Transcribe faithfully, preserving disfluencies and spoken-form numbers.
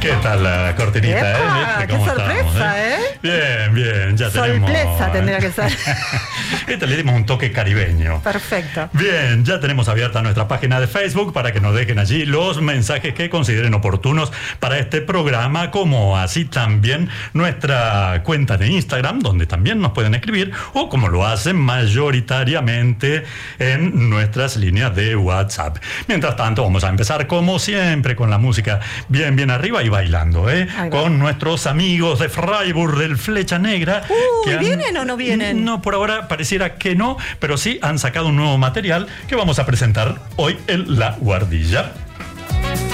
¿Qué tal la cortinita? ¡Epa! ¿Eh? ¡Qué sorpresa, estamos, eh? Bien, bien, ya tenemos. Sorpresa tendría que ser. Este le dimos un toque caribeño. Perfecto. Bien, ya tenemos abierta nuestra página de Facebook para que nos dejen allí los mensajes que consideren oportunos para este programa, como así también nuestra cuenta de Instagram, donde también nos pueden escribir, o como lo hacen mayoritariamente en nuestras líneas de WhatsApp. Mientras tanto, vamos a empezar como siempre con la música bien, bien arriba y bailando, ¿eh? Con nuestros amigos de Freiburg del Flecha Negra. Uy, que han... ¿vienen o no vienen? No, por ahora pareciera que no, pero sí han sacado un nuevo material que vamos a presentar hoy en La Guardilla.